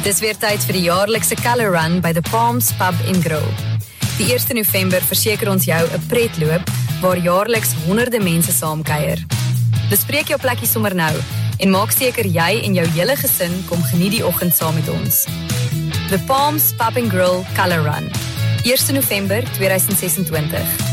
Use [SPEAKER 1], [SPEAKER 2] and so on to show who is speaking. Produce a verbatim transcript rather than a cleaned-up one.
[SPEAKER 1] Dis weer tyd vir die jaarlikse Colour Run by The Palms Pub en Grill. Die eerste November verseker ons jou 'n pretloop waar jaarliks honderde mense saamkuier. Bespreek jou plekkie sommer nou en maak seker jy en jou hele gesin kom geniet die oggend saam met ons. The Palms Pub and Grill Colour Run, eerste November tweeduisend ses en twintig.